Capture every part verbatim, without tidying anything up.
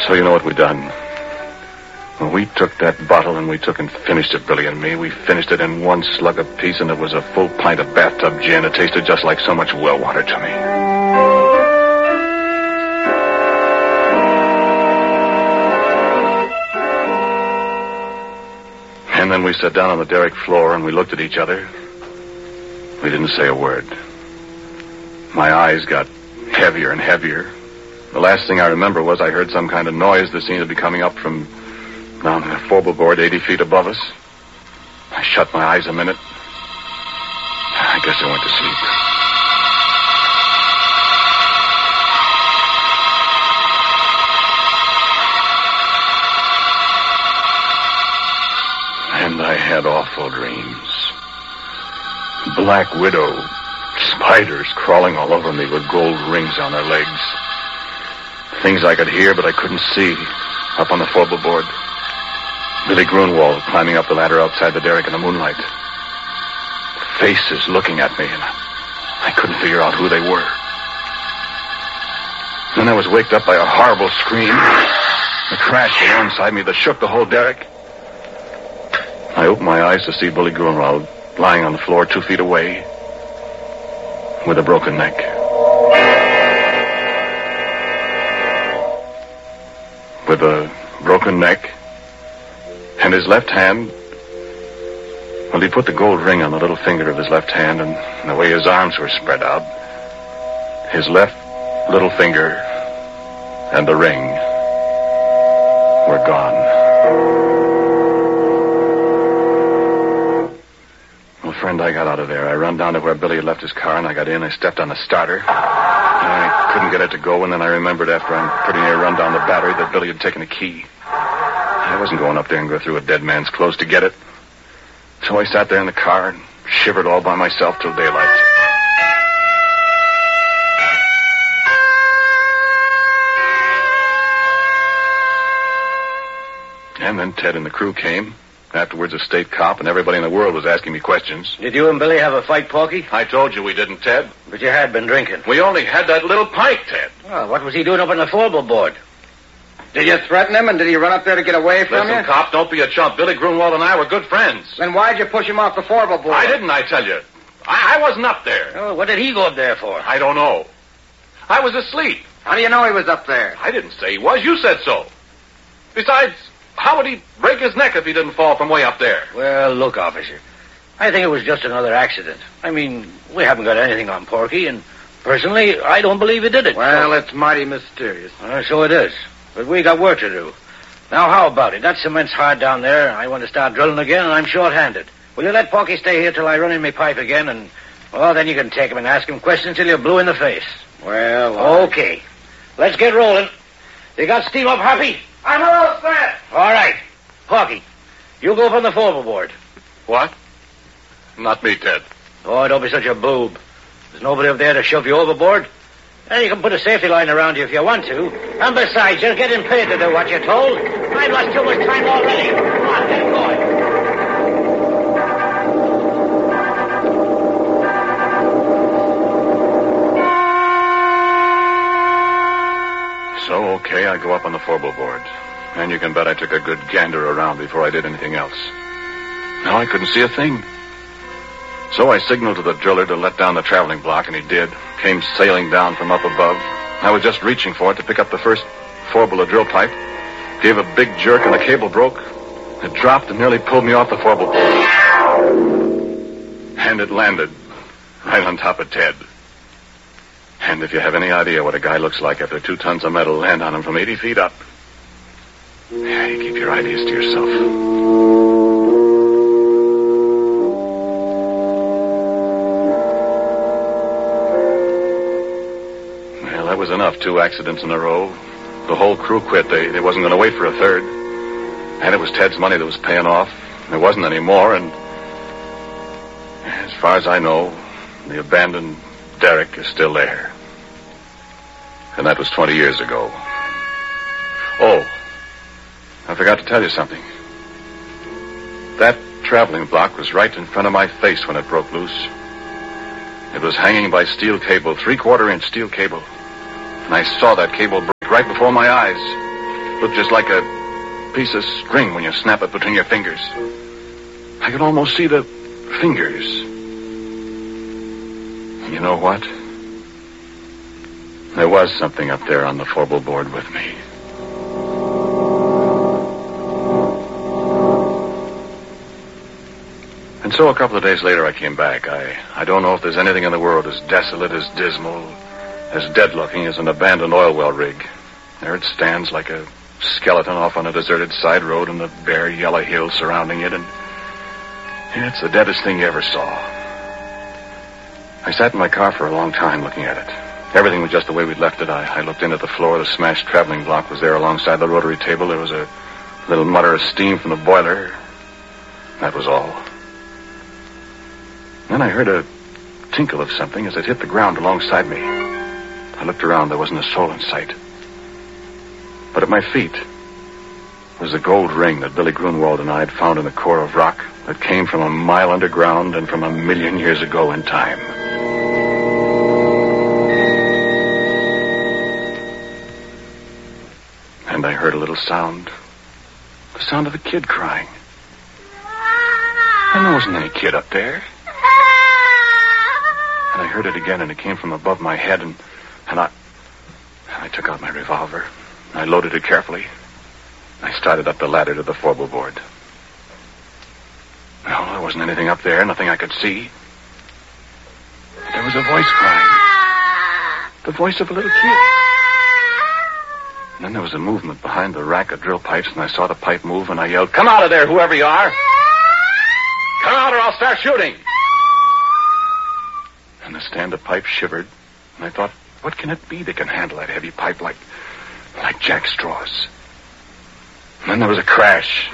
So you know what we done? Well, we took that bottle and we took and finished it, Billy and me. We finished it in one slug apiece, and it was a full pint of bathtub gin. It tasted just like so much well water to me. And then we sat down on the derrick floor and we looked at each other. We didn't say a word. My eyes got heavier and heavier. The last thing I remember was I heard some kind of noise that seemed to be coming up from down the foreball eighty feet above us. I shut my eyes a minute. I guess I went to sleep. And I had awful dreams. Black widow, spiders crawling all over me with gold rings on their legs. Things I could hear, but I couldn't see, up on the foreball board. Billy Grunwald climbing up the ladder outside the derrick in the moonlight. Faces looking at me, and I couldn't figure out who they were. Then I was waked up by a horrible scream. A crash alongside me that shook the whole derrick. I opened my eyes to see Billy Grunwald lying on the floor two feet away with a broken neck. With a broken neck and his left hand, well, he put the gold ring on the little finger of his left hand, and the way his arms were spread out, his left little finger and the ring were gone. Well, friend, I got out of there. I run down to where Billy had left his car, and I got in. I stepped on the starter. I couldn't get it to go, and then I remembered after I pretty near run down the battery that Billy had taken a key. I wasn't going up there and go through a dead man's clothes to get it. So I sat there in the car and shivered all by myself till daylight. And then Ted and the crew came. Afterwards, a state cop, and everybody in the world was asking me questions. Did you and Billy have a fight, Porky? I told you we didn't, Ted. But you had been drinking. We only had that little pint, Ted. Well, what was he doing up on the foreball board? Did you threaten him, and did he run up there to get away from Listen, you? cop, don't be a chump. Billy Grunwald and I were good friends. Then why'd you push him off the foreball board? I didn't, I tell you. I, I wasn't up there. Oh, what did he go up there for? I don't know. I was asleep. How do you know he was up there? I didn't say he was. You said so. Besides, how would he break his neck if he didn't fall from way up there? Well, look, officer, I think it was just another accident. I mean, we haven't got anything on Porky, and personally, I don't believe he did it. Well, it's mighty mysterious. Uh, so it is. But we got work to do. Now, how about it? That cement's hard down there. I want to start drilling again, and I'm short-handed. Will you let Porky stay here till I run in my pipe again, and, well, then you can take him and ask him questions till you're blue in the face. Well, I... Okay. Let's get rolling. You got steam up, Happy? I'm all set. All right. Porky, you go from the foreball board. What? Not me, Ted. Oh, don't be such a boob. There's nobody up there to shove you overboard. And you can put a safety line around you if you want to. And besides, you're getting paid to do what you're told. I've lost too much time already. Come on, get going. So, okay, I go up on the foreball board. And you can bet I took a good gander around before I did anything else. Now I couldn't see a thing. So I signaled to the driller to let down the traveling block, and he did. Came sailing down from up above. I was just reaching for it to pick up the first foreball of drill pipe. Gave a big jerk, and the cable broke. It dropped and nearly pulled me off the foreball board. And it landed right on top of Ted. And if you have any idea what a guy looks like after two tons of metal land on him from eighty feet up, yeah, you keep your ideas to yourself. Well, that was enough. Two accidents in a row. The whole crew quit. They, they wasn't going to wait for a third. And it was Ted's money that was paying off. There wasn't any more, and as far as I know, the abandoned derrick is still there. And that was twenty years ago. Oh, I forgot to tell you something. That traveling block was right in front of my face when it broke loose. It was hanging by steel cable, three-quarter inch steel cable. And I saw that cable break right before my eyes. looked just like a piece of string when you snap it between your fingers. I could almost see the fingers. You know what? There was something up there on the forble board with me. And so a couple of days later I came back. I, I don't know if there's anything in the world as desolate, as dismal, as dead-looking as an abandoned oil well rig. There it stands like a skeleton off on a deserted side road in the bare yellow hills surrounding it, and yeah, it's the deadest thing you ever saw. I sat in my car for a long time looking at it. Everything was just the way we'd left it. I, I looked in at the floor. The smashed traveling block was there alongside the rotary table. There was a little mutter of steam from the boiler. That was all. Then I heard a tinkle of something as it hit the ground alongside me. I looked around. There wasn't a soul in sight. But at my feet was the gold ring that Billy Grunwald and I had found in the core of rock that came from a mile underground and from a million years ago in time. And I heard a little sound. The sound of a kid crying. And there wasn't any kid up there. And I heard it again, and it came from above my head, and, and I... I took out my revolver. I loaded it carefully. I started up the ladder to the forble board. No, there wasn't anything up there, nothing I could see. But there was a voice crying. The voice of a little kid. And then there was a movement behind the rack of drill pipes, and I saw the pipe move, and I yelled, "Come out of there, whoever you are! Come out or I'll start shooting!" And the stand of pipe shivered, and I thought, what can it be that can handle that heavy pipe like, like jack straws? And then there was a crash.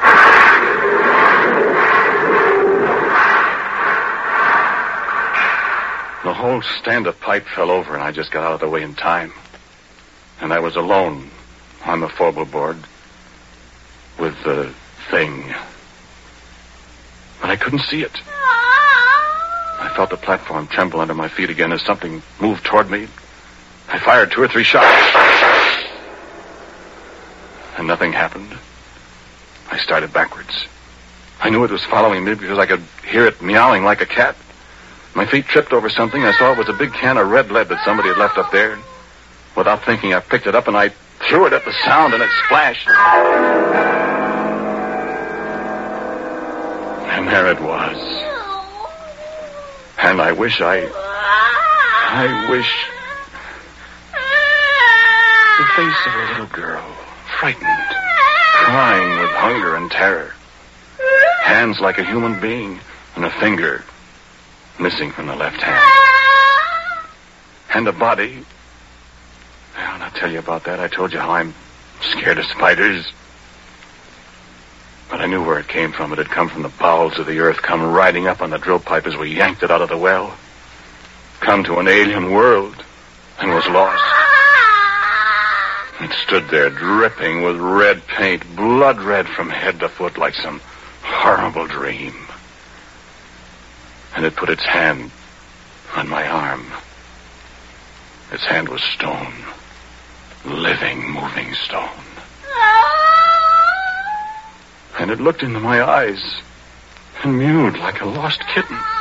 The whole stand of pipe fell over, and I just got out of the way in time. And I was alone on the forble board with the thing. But I couldn't see it. I felt the platform tremble under my feet again as something moved toward me. I fired two or three shots. And nothing happened. I started backwards. I knew it was following me because I could hear it meowing like a cat. My feet tripped over something. I saw it was a big can of red lead that somebody had left up there. Without thinking, I picked it up and I threw it at the sound, and it splashed. And there it was. And I wish I... I wish... The face of a little girl, frightened, crying with hunger and terror. Hands like a human being, and a finger missing from the left hand. And a body... Well, I'll tell you about that. I told you how I'm scared of spiders. But I knew where it came from. It had come from the bowels of the earth, come riding up on the drill pipe as we yanked it out of the well. Come to an alien world, and was lost. It stood there dripping with red paint, blood red from head to foot like some horrible dream. And it put its hand on my arm. Its hand was stone. Living, moving stone. And it looked into my eyes and mewed like a lost kitten.